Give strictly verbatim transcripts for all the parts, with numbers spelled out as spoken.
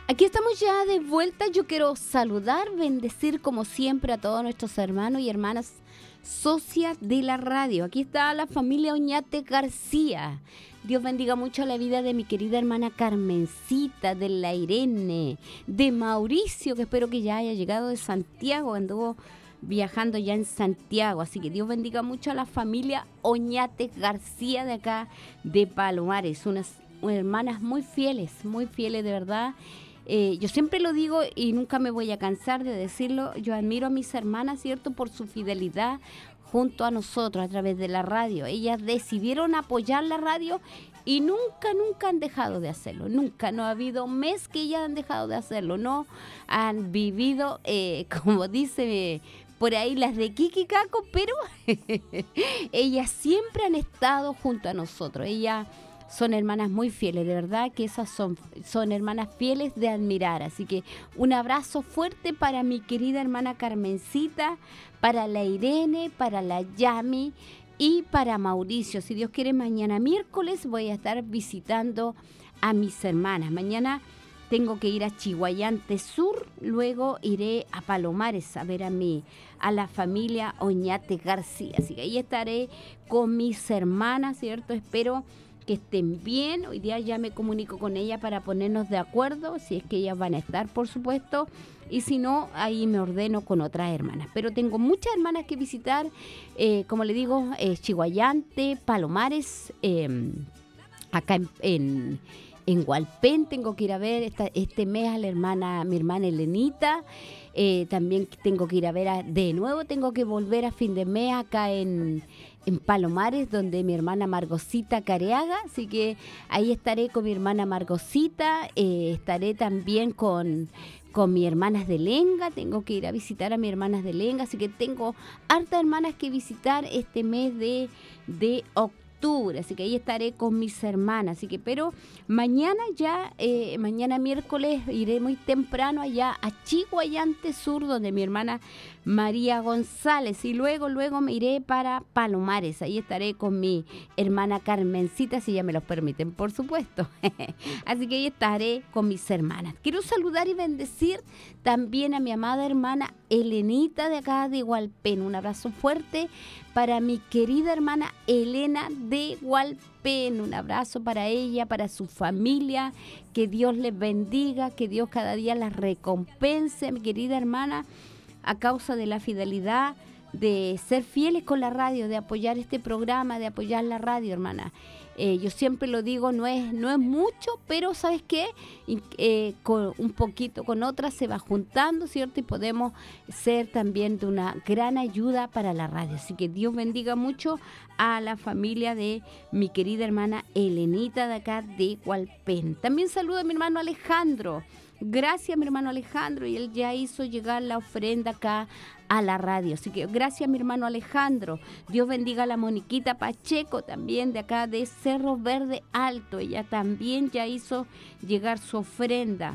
Aquí estamos ya de vuelta. Yo quiero saludar, bendecir como siempre a todos nuestros hermanos y hermanas socias de la radio. Aquí está la familia Oñate García. Dios bendiga mucho la vida de mi querida hermana Carmencita, de la Irene, de Mauricio, que espero que ya haya llegado de Santiago, anduvo viajando ya en Santiago. Así que Dios bendiga mucho a la familia Oñate García de acá de Palomares. Unas hermanas muy fieles, muy fieles de verdad. Eh, yo siempre lo digo y nunca me voy a cansar de decirlo. Yo admiro a mis hermanas, ¿cierto?, por su fidelidad junto a nosotros a través de la radio. Ellas decidieron apoyar la radio y nunca, nunca han dejado de hacerlo. Nunca, no ha habido mes que ellas han dejado de hacerlo. No han vivido, eh, como dice por ahí las de Kiki Caco, pero ellas siempre han estado junto a nosotros. Ellas son hermanas muy fieles, de verdad que esas son, son hermanas fieles de admirar. Así que un abrazo fuerte para mi querida hermana Carmencita, para la Irene, para la Yami y para Mauricio. Si Dios quiere, mañana miércoles voy a estar visitando a mis hermanas. Mañana tengo que ir a Chihuayante Sur, luego iré a Palomares a ver a mi, a la familia Oñate García. Así que ahí estaré con mis hermanas, ¿cierto? Espero que estén bien. Hoy día ya me comunico con ella para ponernos de acuerdo, si es que ellas van a estar, por supuesto, y si no, ahí me ordeno con otras hermanas. Pero tengo muchas hermanas que visitar, eh, como le digo, eh, Chihuayante, Palomares, eh, acá en, en, en Hualpén tengo que ir a ver esta, este mes a la hermana, mi hermana Elenita. Eh, también tengo que ir a ver a, de nuevo, tengo que volver a fin de mes acá en, en Palomares, donde mi hermana Margosita Careaga, así que ahí estaré con mi hermana Margosita, eh, estaré también con, con mis hermanas de Lenga, tengo que ir a visitar a mis hermanas de Lenga, así que tengo hartas hermanas que visitar este mes de, de octubre. Así que ahí estaré con mis hermanas. Así que, pero mañana ya, eh, mañana miércoles iré muy temprano allá a Chihuayante Sur, donde mi hermana María González, y luego, luego me iré para Palomares. Ahí estaré con mi hermana Carmencita, si ya me lo permiten, por supuesto. Así que ahí estaré con mis hermanas. Quiero saludar y bendecir también a mi amada hermana Elenita de acá de Hualpén. Un abrazo fuerte para mi querida hermana Elena de Hualpén. Un abrazo para ella, para su familia. Que Dios les bendiga, que Dios cada día las recompense, mi querida hermana, a causa de la fidelidad, de ser fieles con la radio, de apoyar este programa, de apoyar la radio, hermana. Eh, yo siempre lo digo, no es, no es mucho, pero ¿sabes qué? Eh, con un poquito, con otras se va juntando, ¿cierto? Y podemos ser también de una gran ayuda para la radio. Así que Dios bendiga mucho a la familia de mi querida hermana Elenita de acá de Hualpén. También saludo a mi hermano Alejandro. Gracias, mi hermano Alejandro, y él ya hizo llegar la ofrenda acá a la radio. Así que gracias, mi hermano Alejandro. Dios bendiga a la Moniquita Pacheco, también de acá de Cerro Verde Alto. Ella también ya hizo llegar su ofrenda.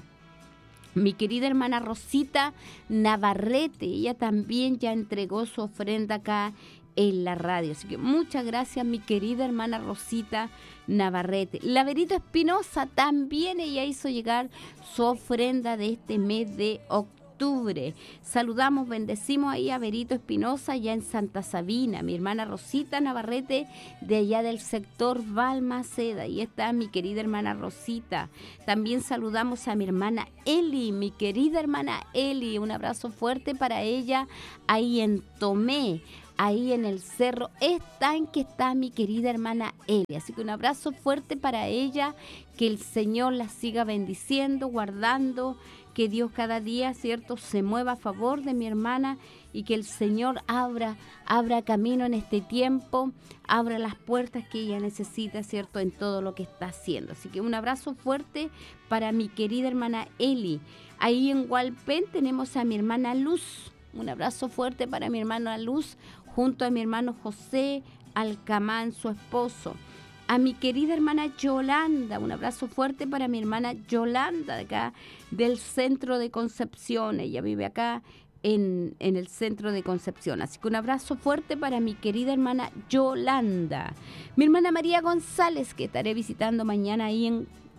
Mi querida hermana Rosita Navarrete, ella también ya entregó su ofrenda acá en la radio. Así que muchas gracias, mi querida hermana Rosita Navarrete. La Verito Espinosa también, ella hizo llegar su ofrenda de este mes de octubre. Saludamos, bendecimos ahí a Verito Espinosa allá en Santa Sabina, mi hermana Rosita Navarrete de allá del sector Balmaceda. Y está mi querida hermana Rosita. También saludamos a mi hermana Eli, mi querida hermana Eli. Un abrazo fuerte para ella ahí en Tomé. Ahí en el cerro está en que está mi querida hermana Eli. Así que un abrazo fuerte para ella, que el Señor la siga bendiciendo, guardando, que Dios cada día, ¿cierto?, se mueva a favor de mi hermana y que el Señor abra, abra camino en este tiempo, abra las puertas que ella necesita, ¿cierto?, en todo lo que está haciendo. Así que un abrazo fuerte para mi querida hermana Eli. Ahí en Hualpén tenemos a mi hermana Luz. Un abrazo fuerte para mi hermana Luz, junto a mi hermano José Alcamán, su esposo. A mi querida hermana Yolanda, un abrazo fuerte para mi hermana Yolanda, de acá del centro de Concepción. Ella vive acá en, en el centro de Concepción. Así que un abrazo fuerte para mi querida hermana Yolanda. Mi hermana María González, que estaré visitando mañana ahí en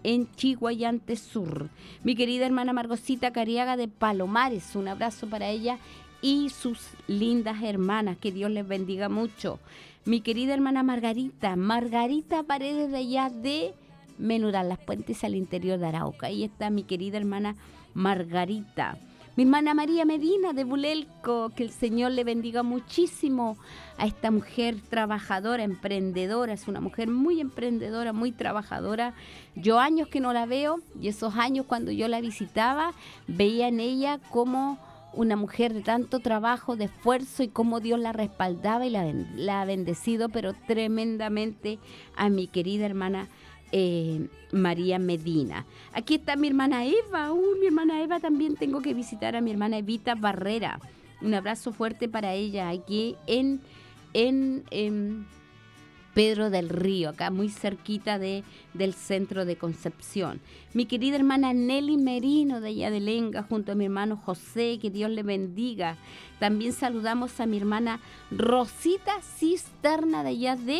en Chiguayante Sur. Mi querida hermana Margosita Cariaga de Palomares, un abrazo para ella y sus lindas hermanas, que Dios les bendiga mucho. Mi querida hermana Margarita, Margarita Paredes de allá de Menudal, Las Puentes, al interior de Arauca. Ahí está mi querida hermana Margarita. Mi hermana María Medina de Bulelco, que el Señor le bendiga muchísimo a esta mujer trabajadora, emprendedora. Es una mujer muy emprendedora, muy trabajadora. Yo años que no la veo, y esos años cuando yo la visitaba, veía en ella como una mujer de tanto trabajo, de esfuerzo, y cómo Dios la respaldaba y la, la ha bendecido, pero tremendamente, a mi querida hermana Eh, María Medina. Aquí está mi hermana Eva. Uh, mi hermana Eva, también tengo que visitar a mi hermana Evita Barrera. Un abrazo fuerte para ella aquí en, en, en Pedro del Río, acá muy cerquita de, del centro de Concepción. Mi querida hermana Nelly Merino de allá de Lenga, junto a mi hermano José, que Dios le bendiga. También saludamos a mi hermana Rosita Cisterna de allá de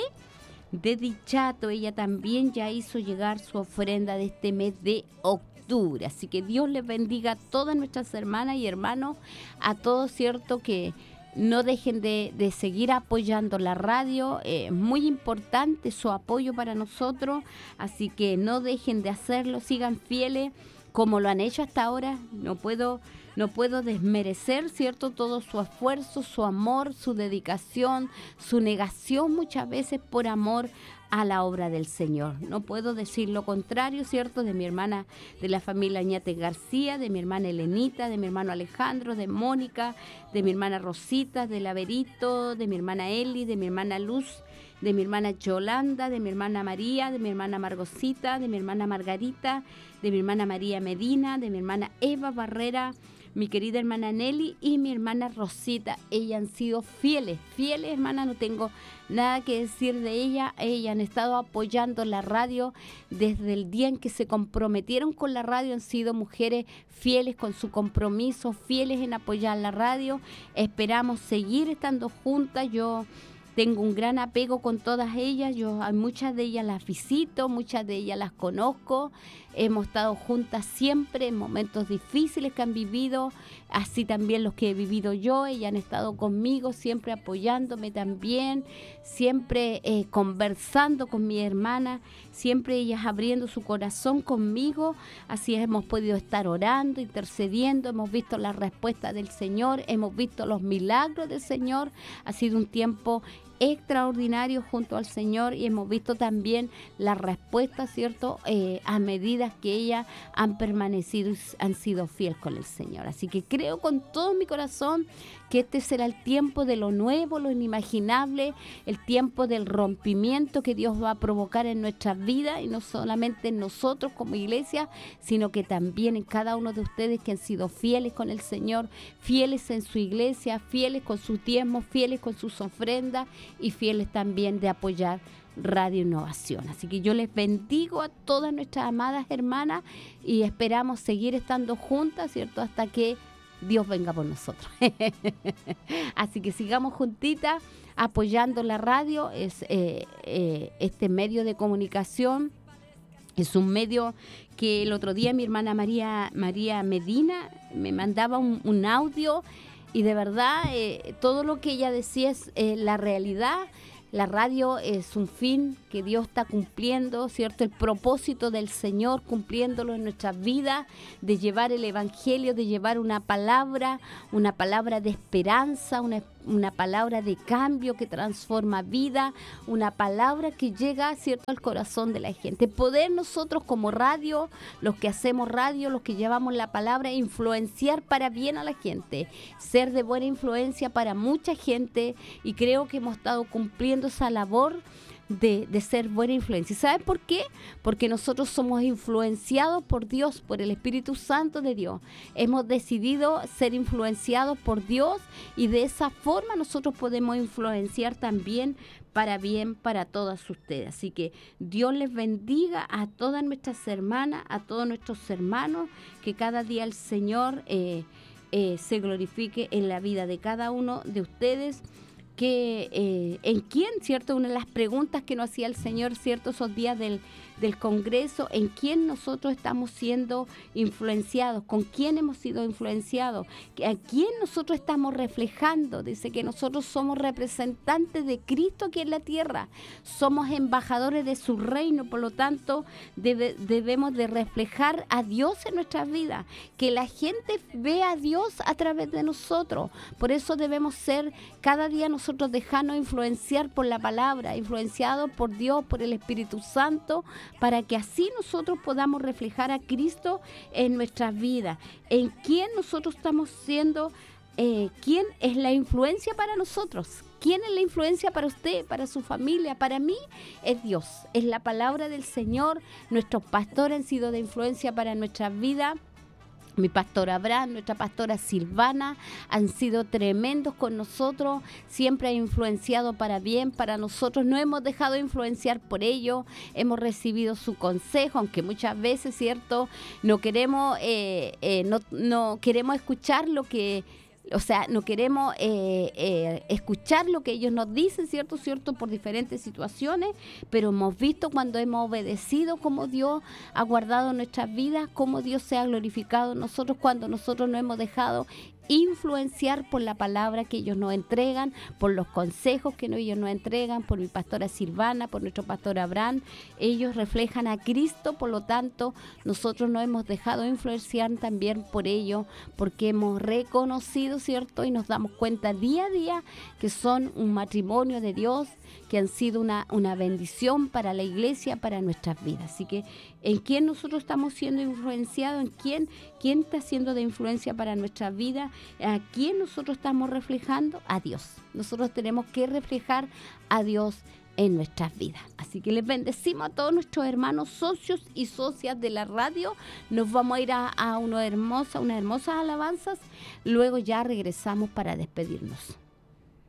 de Dichato. Ella también ya hizo llegar su ofrenda de este mes de octubre. Así que Dios les bendiga a todas nuestras hermanas y hermanos, a todos, cierto, que no dejen de, de seguir apoyando la radio. Es eh, muy importante su apoyo para nosotros, así que no dejen de hacerlo, sigan fieles como lo han hecho hasta ahora. No puedo No puedo desmerecer, ¿cierto?, todo su esfuerzo, su amor, su dedicación, su negación muchas veces por amor a la obra del Señor. No puedo decir lo contrario, ¿cierto?, de mi hermana de la familia Añate García, de mi hermana Elenita, de mi hermano Alejandro, de Mónica, de mi hermana Rosita, de Laverito, de mi hermana Eli, de mi hermana Luz, de mi hermana Yolanda, de mi hermana María, de mi hermana Margosita, de mi hermana Margarita, de mi hermana María Medina, de mi hermana Eva Barrera, mi querida hermana Nelly y mi hermana Rosita. Ellas han sido fieles, fieles, hermana, no tengo nada que decir de ella. Ellas han estado apoyando la radio desde el día en que se comprometieron con la radio. Han sido mujeres fieles con su compromiso, fieles en apoyar la radio. Esperamos seguir estando juntas. Yo tengo un gran apego con todas ellas. Yo a muchas de ellas las visito, muchas de ellas las conozco. Hemos estado juntas siempre en momentos difíciles que han vivido, así también los que he vivido yo. Ellas han estado conmigo, siempre apoyándome también, siempre eh, conversando con mi hermana, siempre ellas abriendo su corazón conmigo. Así hemos podido estar orando, intercediendo, hemos visto la respuesta del Señor, hemos visto los milagros del Señor. Ha sido un tiempo extraordinario junto al Señor y hemos visto también la respuesta, ¿cierto?, eh, a medida que ellas han permanecido y han sido fieles con el Señor. Así que creo con todo mi corazón que este será el tiempo de lo nuevo, lo inimaginable, el tiempo del rompimiento que Dios va a provocar en nuestras vidas, y no solamente en nosotros como iglesia, sino que también en cada uno de ustedes que han sido fieles con el Señor, fieles en su iglesia, fieles con sus diezmos, fieles con sus ofrendas y fieles también de apoyar Radio Innovación. Así que yo les bendigo a todas nuestras amadas hermanas y esperamos seguir estando juntas, ¿cierto?, hasta que Dios venga por nosotros. Así que sigamos juntitas apoyando la radio. Es eh, eh, este medio de comunicación es un medio que el otro día mi hermana María María Medina me mandaba un, un audio, y de verdad eh, todo lo que ella decía es eh, la realidad. La radio es un fin que Dios está cumpliendo, ¿cierto? El propósito del Señor, cumpliéndolo en nuestras vidas, de llevar el Evangelio, de llevar una palabra, una palabra de esperanza, una, una palabra de cambio que transforma vida, una palabra que llega, ¿cierto?, al corazón de la gente. Poder nosotros como radio, los que hacemos radio, los que llevamos la palabra, influenciar para bien a la gente, ser de buena influencia para mucha gente, y creo que hemos estado cumpliendo esa labor de, de ser buena influencia. ¿Y saben por qué? Porque nosotros somos influenciados por Dios, por el Espíritu Santo de Dios. Hemos decidido ser influenciados por Dios, y de esa forma nosotros podemos influenciar también para bien para todas ustedes. Así que Dios les bendiga a todas nuestras hermanas, a todos nuestros hermanos, que cada día el Señor eh, eh, se glorifique en la vida de cada uno de ustedes. Que eh, en quién, ¿cierto? Una de las preguntas que nos hacía el Señor, ¿cierto?, esos días del, del Congreso, en quién nosotros estamos siendo influenciados, con quién hemos sido influenciados, a quién nosotros estamos reflejando. Dice que nosotros somos representantes de Cristo aquí en la tierra, somos embajadores de su reino, por lo tanto debe, debemos de reflejar a Dios en nuestras vidas, que la gente vea a Dios a través de nosotros. Por eso debemos ser cada día nosotros dejarnos influenciar por la palabra, influenciados por Dios, por el Espíritu Santo, para que así nosotros podamos reflejar a Cristo en nuestras vidas. En quién nosotros estamos siendo, eh, quién es la influencia para nosotros. ¿Quién es la influencia para usted, para su familia? Para mí es Dios, es la palabra del Señor. Nuestros pastores han sido de influencia para nuestras vidas. Mi pastor Abraham, nuestra pastora Silvana, han sido tremendos con nosotros, siempre han influenciado para bien, para nosotros. No hemos dejado influenciar por ellos, hemos recibido su consejo, aunque muchas veces, ¿cierto?, no queremos, eh, eh, no, no queremos escuchar lo que... O sea, no queremos eh, eh, escuchar lo que ellos nos dicen, ¿cierto? ¿Cierto? Por diferentes situaciones, pero hemos visto cuando hemos obedecido cómo Dios ha guardado nuestras vidas, cómo Dios se ha glorificado en nosotros cuando nosotros no hemos dejado influenciar por la palabra que ellos nos entregan, por los consejos que ellos nos entregan, por mi pastora Silvana, por nuestro pastor Abraham. Ellos reflejan a Cristo, por lo tanto nosotros nos hemos dejado influenciar también por ellos, porque hemos reconocido, ¿cierto?, y nos damos cuenta día a día que son un matrimonio de Dios, que han sido una, una bendición para la iglesia, para nuestras vidas. Así que, ¿en quién nosotros estamos siendo influenciados? ¿En quién, quién está siendo de influencia para nuestras vidas? ¿A quién nosotros estamos reflejando? A Dios. Nosotros tenemos que reflejar a Dios en nuestras vidas. Así que les bendecimos a todos nuestros hermanos, socios y socias de la radio. Nos vamos a ir a, a una hermosa, unas hermosas alabanzas. Luego ya regresamos para despedirnos.